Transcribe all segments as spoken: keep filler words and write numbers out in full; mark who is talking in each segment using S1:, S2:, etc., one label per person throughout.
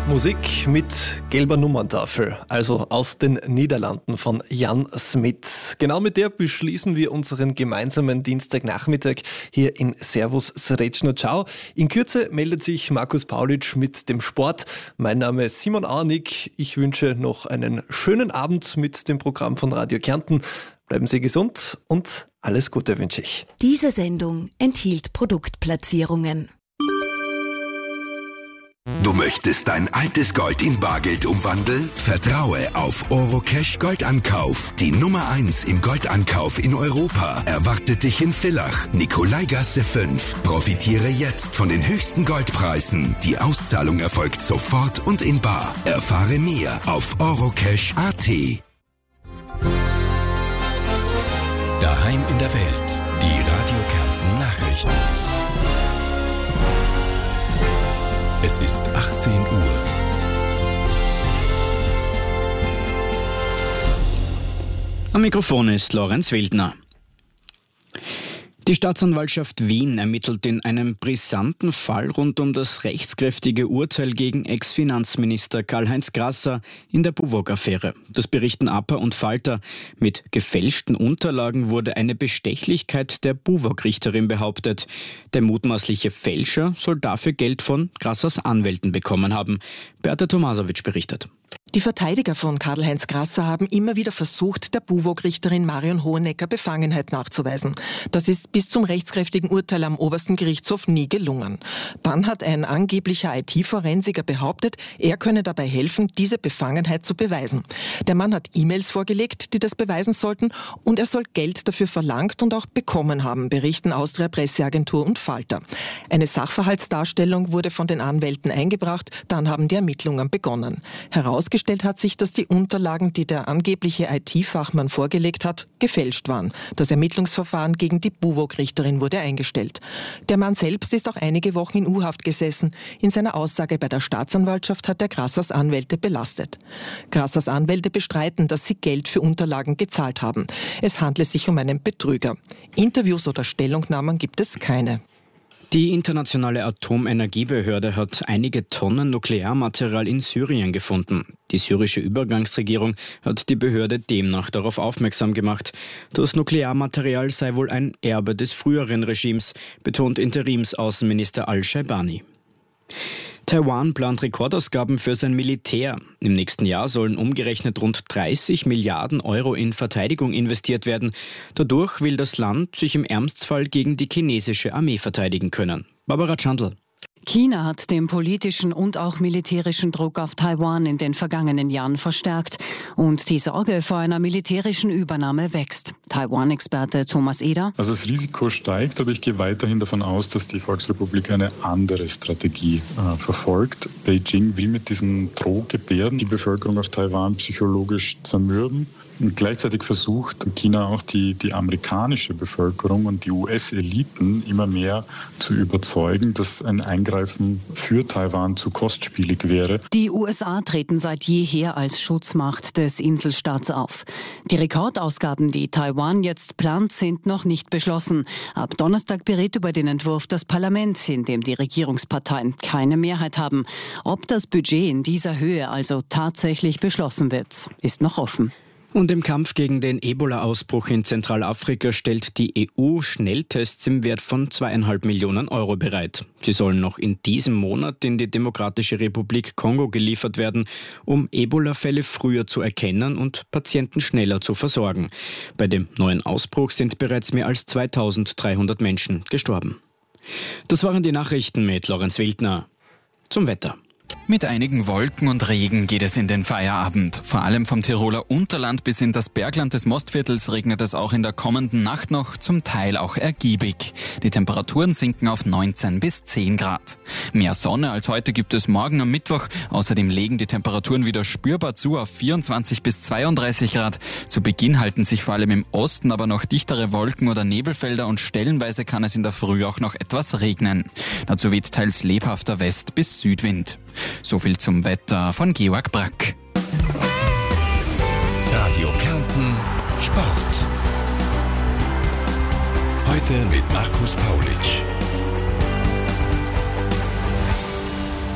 S1: Musik mit gelber Nummerntafel, also aus den Niederlanden von Jan Smit. Genau mit der beschließen wir unseren gemeinsamen Dienstagnachmittag hier in Servus Srečna Ciao. In Kürze meldet sich Markus Paulic mit dem Sport. Mein Name ist Simon Arnig. Ich wünsche noch einen schönen Abend mit dem Programm von Radio Kärnten. Bleiben Sie gesund und alles Gute wünsche ich.
S2: Diese Sendung enthielt Produktplatzierungen.
S3: Du möchtest dein altes Gold in Bargeld umwandeln? Vertraue auf Orocash Goldankauf. Die Nummer eins im Goldankauf in Europa erwartet dich in Villach, Nikolaigasse fünf. Profitiere jetzt von den höchsten Goldpreisen. Die Auszahlung erfolgt sofort und in bar. Erfahre mehr auf orocash punkt at. Daheim in der Welt. Die Radio Kärnten Nachrichten. Es ist achtzehn Uhr.
S4: Am Mikrofon ist Lorenz Wildner. Die Staatsanwaltschaft Wien ermittelt in einem brisanten Fall rund um das rechtskräftige Urteil gegen Ex-Finanzminister Karl-Heinz Grasser in der Buwog-Affäre. Das berichten A P A und Falter. Mit gefälschten Unterlagen wurde eine Bestechlichkeit der Buwog-Richterin behauptet. Der mutmaßliche Fälscher soll dafür Geld von Grassers Anwälten bekommen haben. Beata Tomasowitsch berichtet.
S5: Die Verteidiger von Karl-Heinz Grasser haben immer wieder versucht, der Buwog-Richterin Marion Hohenecker Befangenheit nachzuweisen. Das ist bis zum rechtskräftigen Urteil am obersten Gerichtshof nie gelungen. Dann hat ein angeblicher I T-Forensiker behauptet, er könne dabei helfen, diese Befangenheit zu beweisen. Der Mann hat E-Mails vorgelegt, die das beweisen sollten, und er soll Geld dafür verlangt und auch bekommen haben, berichten Austria Presseagentur und Falter. Eine Sachverhaltsdarstellung wurde von den Anwälten eingebracht, dann haben die Ermittlungen begonnen. Herausgestellt hat sich, dass die Unterlagen, die der angebliche I T-Fachmann vorgelegt hat, gefälscht waren. Das Ermittlungsverfahren gegen die Buwog-Richterin wurde eingestellt. Der Mann selbst ist auch einige Wochen in U-Haft gesessen. In seiner Aussage bei der Staatsanwaltschaft hat er Grassers Anwälte belastet. Grassers Anwälte bestreiten, dass sie Geld für Unterlagen gezahlt haben. Es handle sich um einen Betrüger. Interviews oder Stellungnahmen gibt es keine.
S4: Die internationale Atomenergiebehörde hat einige Tonnen Nuklearmaterial in Syrien gefunden. Die syrische Übergangsregierung hat die Behörde demnach darauf aufmerksam gemacht. Das Nuklearmaterial sei wohl ein Erbe des früheren Regimes, betont Interimsaußenminister Al-Shaibani. Taiwan plant Rekordausgaben für sein Militär. Im nächsten Jahr sollen umgerechnet rund dreißig Milliarden Euro in Verteidigung investiert werden. Dadurch will das Land sich im Ernstfall gegen die chinesische Armee verteidigen können. Barbara Chandl.
S6: China hat den politischen und auch militärischen Druck auf Taiwan in den vergangenen Jahren verstärkt. Und die Sorge vor einer militärischen Übernahme wächst. Taiwan-Experte Thomas Eder.
S7: Also das Risiko steigt, aber ich gehe weiterhin davon aus, dass die Volksrepublik eine andere Strategie äh, verfolgt. Beijing will mit diesen Drohgebärden die Bevölkerung auf Taiwan psychologisch zermürben. Und gleichzeitig versucht China auch die, die amerikanische Bevölkerung und die U S-Eliten immer mehr zu überzeugen, dass ein Eingreifen für Taiwan zu kostspielig wäre.
S6: Die U S A treten seit jeher als Schutzmacht des Inselstaats auf. Die Rekordausgaben, die Taiwan jetzt plant, sind noch nicht beschlossen. Ab Donnerstag berät über den Entwurf das Parlament, in dem die Regierungsparteien keine Mehrheit haben. Ob das Budget in dieser Höhe also tatsächlich beschlossen wird, ist noch offen.
S4: Und im Kampf gegen den Ebola-Ausbruch in Zentralafrika stellt die E U Schnelltests im Wert von zweieinhalb Millionen Euro bereit. Sie sollen noch in diesem Monat in die Demokratische Republik Kongo geliefert werden, um Ebola-Fälle früher zu erkennen und Patienten schneller zu versorgen. Bei dem neuen Ausbruch sind bereits mehr als zweitausenddreihundert Menschen gestorben. Das waren die Nachrichten mit Lorenz Wildner. Zum Wetter.
S8: Mit einigen Wolken und Regen geht es in den Feierabend. Vor allem vom Tiroler Unterland bis in das Bergland des Mostviertels regnet es auch in der kommenden Nacht noch, zum Teil auch ergiebig. Die Temperaturen sinken auf neunzehn bis zehn Grad. Mehr Sonne als heute gibt es morgen am Mittwoch. Außerdem legen die Temperaturen wieder spürbar zu auf vierundzwanzig bis zweiunddreißig Grad. Zu Beginn halten sich vor allem im Osten aber noch dichtere Wolken oder Nebelfelder und stellenweise kann es in der Früh auch noch etwas regnen. Dazu weht teils lebhafter West- bis Südwind. So viel zum Wetter von Georg Brack.
S3: Radio Kärnten Sport. Heute mit Markus Paulic.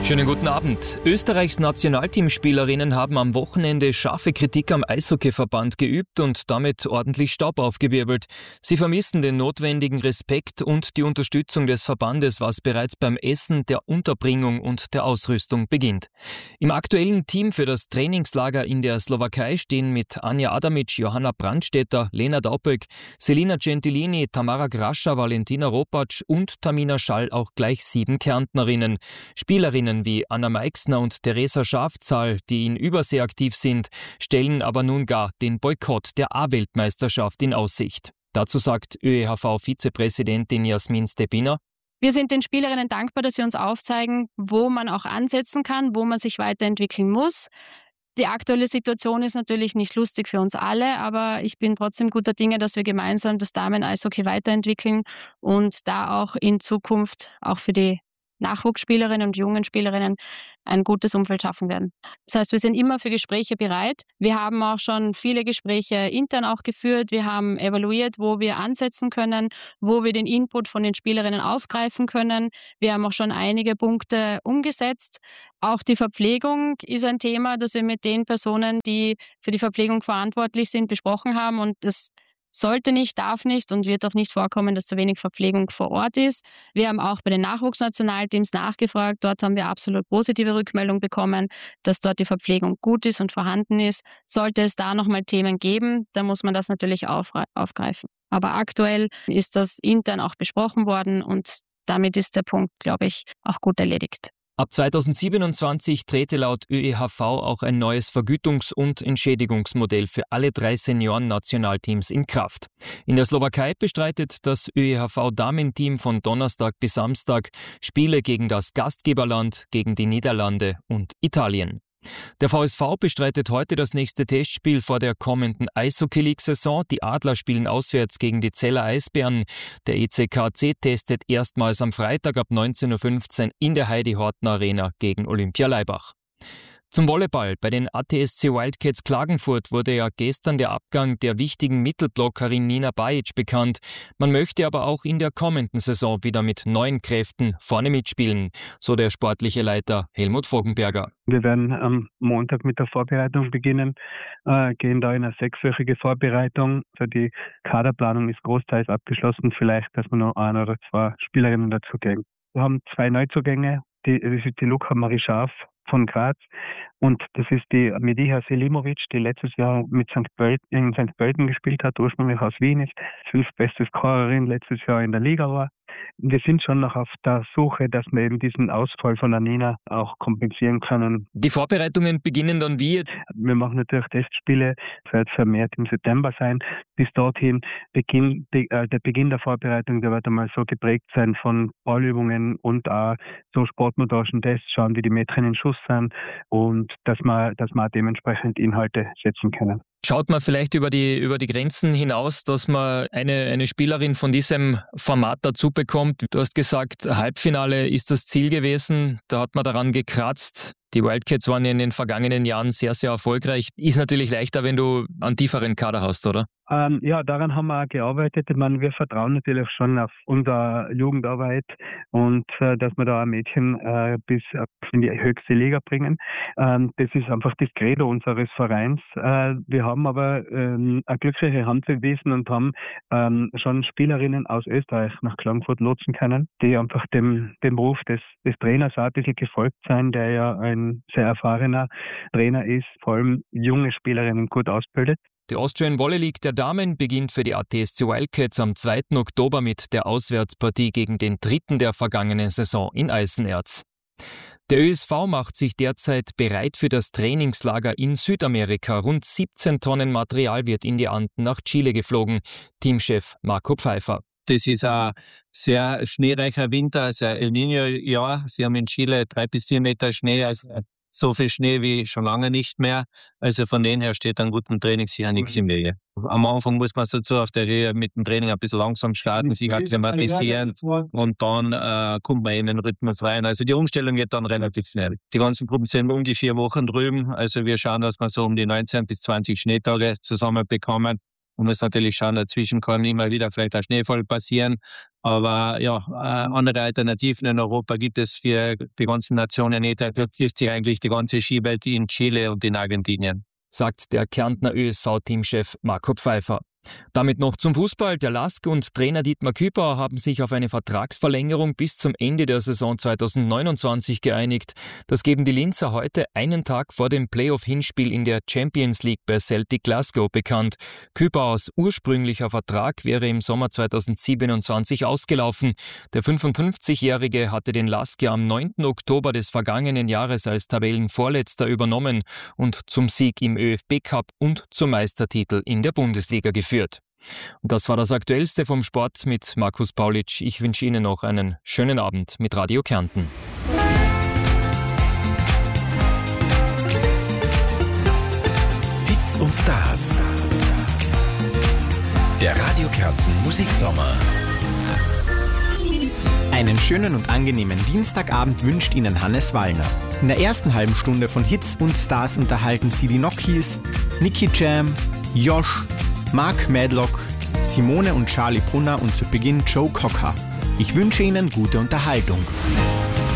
S9: Schönen guten Abend. Österreichs Nationalteamspielerinnen haben am Wochenende scharfe Kritik am Eishockeyverband geübt und damit ordentlich Staub aufgewirbelt. Sie vermissen den notwendigen Respekt und die Unterstützung des Verbandes, was bereits beim Essen, der Unterbringung und der Ausrüstung beginnt. Im aktuellen Team für das Trainingslager in der Slowakei stehen mit Anja Adamic, Johanna Brandstetter, Lena Daupöck, Selina Gentilini, Tamara Grascha, Valentina Ropatsch und Tamina Schall auch gleich sieben Kärntnerinnen. Spielerinnen wie Anna Meixner und Theresa Schafzahl, die in Übersee aktiv sind, stellen aber nun gar den Boykott der A-Weltmeisterschaft in Aussicht. Dazu sagt ÖEHV-Vizepräsidentin Jasmin Stepina:
S10: Wir sind den Spielerinnen dankbar, dass sie uns aufzeigen, wo man auch ansetzen kann, wo man sich weiterentwickeln muss. Die aktuelle Situation ist natürlich nicht lustig für uns alle, aber ich bin trotzdem guter Dinge, dass wir gemeinsam das Damen-Eishockey weiterentwickeln und da auch in Zukunft auch für die Nachwuchsspielerinnen und jungen Spielerinnen ein gutes Umfeld schaffen werden. Das heißt, wir sind immer für Gespräche bereit. Wir haben auch schon viele Gespräche intern auch geführt. Wir haben evaluiert, wo wir ansetzen können, wo wir den Input von den Spielerinnen aufgreifen können. Wir haben auch schon einige Punkte umgesetzt. Auch die Verpflegung ist ein Thema, das wir mit den Personen, die für die Verpflegung verantwortlich sind, besprochen haben, und das sollte nicht, darf nicht und wird auch nicht vorkommen, dass zu wenig Verpflegung vor Ort ist. Wir haben auch bei den Nachwuchsnationalteams nachgefragt. Dort haben wir absolut positive Rückmeldung bekommen, dass dort die Verpflegung gut ist und vorhanden ist. Sollte es da nochmal Themen geben, dann muss man das natürlich aufgreifen. Aber aktuell ist das intern auch besprochen worden und damit ist der Punkt, glaube ich, auch gut erledigt.
S9: Ab zweitausendsiebenundzwanzig trete laut ÖEHV auch ein neues Vergütungs- und Entschädigungsmodell für alle drei Senioren-Nationalteams in Kraft. In der Slowakei bestreitet das ÖEHV-Damenteam von Donnerstag bis Samstag Spiele gegen das Gastgeberland, gegen die Niederlande und Italien. Der V S V bestreitet heute das nächste Testspiel vor der kommenden Eishockey-League-Saison. Die Adler spielen auswärts gegen die Zeller Eisbären. Der E C K C testet erstmals am Freitag ab neunzehn Uhr fünfzehn in der Heidi-Horten Arena gegen Olympia Laibach. Zum Volleyball. Bei den A T S C Wildcats Klagenfurt wurde ja gestern der Abgang der wichtigen Mittelblockerin Nina Bajic bekannt. Man möchte aber auch in der kommenden Saison wieder mit neuen Kräften vorne mitspielen, so der sportliche Leiter Helmut Vogenberger.
S11: Wir werden am Montag mit der Vorbereitung beginnen, äh, gehen da in eine sechswöchige Vorbereitung. Also die Kaderplanung ist großteils abgeschlossen, vielleicht, dass wir noch ein oder zwei Spielerinnen dazugeben. Wir haben zwei Neuzugänge, die, das ist die Luca Marie Scharf von Graz und das ist die Mediha Selimovic, die letztes Jahr mit Sankt Pölten, in Sankt Pölten gespielt hat, ursprünglich aus Wien ist, fünftbeste Scorerin letztes Jahr in der Liga war. Wir sind schon noch auf der Suche, dass wir eben diesen Ausfall von der Nina auch kompensieren können.
S9: Die Vorbereitungen beginnen dann wie?
S11: Wir machen natürlich Testspiele, das wird vermehrt im September sein. Bis dorthin, Beginn, äh, der Beginn der Vorbereitung, der wird einmal so geprägt sein von Ballübungen und auch so sportmotorischen Tests, schauen, wie die Mädchen in Schuss sind und dass wir, dass wir dementsprechend Inhalte setzen können.
S9: Schaut man vielleicht über die, über die Grenzen hinaus, dass man eine, eine Spielerin von diesem Format dazu bekommt? Du hast gesagt, Halbfinale ist das Ziel gewesen. Da hat man daran gekratzt. Die Wildcats waren ja in den vergangenen Jahren sehr, sehr erfolgreich. Ist natürlich leichter, wenn du einen tieferen Kader hast, oder?
S11: Ähm, ja, daran haben wir auch gearbeitet. Ich meine, wir vertrauen natürlich schon auf unsere Jugendarbeit und äh, dass wir da ein Mädchen äh, bis in die höchste Liga bringen. Ähm, das ist einfach das Credo unseres Vereins. Äh, wir haben aber ähm, eine glückliche Hand bewiesen und haben ähm, schon Spielerinnen aus Österreich nach Klagenfurt lotsen können, die einfach dem, dem Ruf des, des Trainers auch ein bisschen gefolgt sind, der ja ein sehr erfahrener Trainer ist, vor allem junge Spielerinnen gut ausbildet.
S9: Die Austrian Volley League der Damen beginnt für die A T S C Wildcats am zweiten Oktober mit der Auswärtspartie gegen den dritten der vergangenen Saison in Eisenerz. Der Ö S V macht sich derzeit bereit für das Trainingslager in Südamerika. Rund siebzehn Tonnen Material wird in die Anden nach Chile geflogen. Teamchef Marco Pfeiffer.
S12: Das ist ein sehr schneereicher Winter, also ein El Niño-Jahr. Sie haben in Chile drei bis vier Meter Schnee, also so viel Schnee wie schon lange nicht mehr. Also von denen her steht an guten Training sicher nichts im Wege. Am Anfang muss man so auf der Höhe mit dem Training ein bisschen langsam starten, sich akklimatisieren und dann äh, kommt man in den Rhythmus rein. Also die Umstellung geht dann relativ schnell. Die ganzen Gruppen sind um die vier Wochen drüben. Also wir schauen, dass wir so um die neunzehn bis zwanzig Schneetage zusammen bekommen. Man muss natürlich schauen, dazwischen kann immer wieder vielleicht ein Schneefall passieren. Aber ja, andere Alternativen in Europa gibt es für die ganzen Nationen nicht. Da schließt sich eigentlich die ganze Skiwelt in Chile und in Argentinien.
S9: Sagt der Kärntner Ö S V-Teamchef Marco Pfeiffer. Damit noch zum Fußball. Der Lask und Trainer Dietmar Kübauer haben sich auf eine Vertragsverlängerung bis zum Ende der Saison zweitausendneunundzwanzig geeinigt. Das geben die Linzer heute einen Tag vor dem Playoff-Hinspiel in der Champions League bei Celtic Glasgow bekannt. Kübauers ursprünglicher Vertrag wäre im Sommer zweitausendsiebenundzwanzig ausgelaufen. Der fünfundfünfzigjährige hatte den Lask ja am neunten Oktober des vergangenen Jahres als Tabellenvorletzter übernommen und zum Sieg im ÖFB-Cup und zum Meistertitel in der Bundesliga geführt. Und das war das Aktuellste vom Sport mit Markus Paulitsch. Ich wünsche Ihnen noch einen schönen Abend mit Radio Kärnten.
S3: Hits und Stars. Der Radio Kärnten Musiksommer.
S13: Einen schönen und angenehmen Dienstagabend wünscht Ihnen Hannes Wallner. In der ersten halben Stunde von Hits und Stars unterhalten Sie die Nockies, Nicky Jam, Josh, Mark Medlock, Simone und Charlie Brunner und zu Beginn Joe Cocker. Ich wünsche Ihnen gute Unterhaltung.